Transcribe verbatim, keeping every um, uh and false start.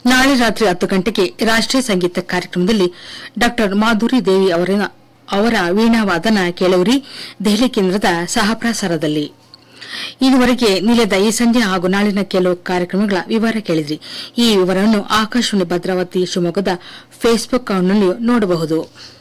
ನಾಳೆ ರಾತ್ರಿ ಹತ್ತು ಗಂಟೆಗೆ ರಾಷ್ಟೀಯ ಸಂಗೀತ ಕಾರ್ಯಕ್ರಮದಲ್ಲಿ ಡಾ ಮಾಧುರಿ ದೇವಿ ಅವರ ವೀಣಾವಾದನ ಕೇಳುವಿರಿ ದೆಹಲಿ ಕೇಂದ್ರದ ಸಹಪ್ರಸಾರದಲ್ಲಿ. ಇದುವರೆಗೆ ನಿಲಯದ ಈ ಸಂಜೆ ಹಾಗೂ ನಾಳಿನ ಕೆಲವು ಕಾರ್ಯಕ್ರಮಗಳ ವಿವರ ಕೇಳಿದ್ರಿ. ಈ ವಿವರವನ್ನು ಆಕಾಶವಾಣಿ ಭದ್ರಾವತಿ ಶಿವಮೊಗ್ಗದ ಫೇಸ್ಬುಕ್ ಅಕೌಂಟ್ನಲ್ಲಿ ನೋಡಬಹುದು.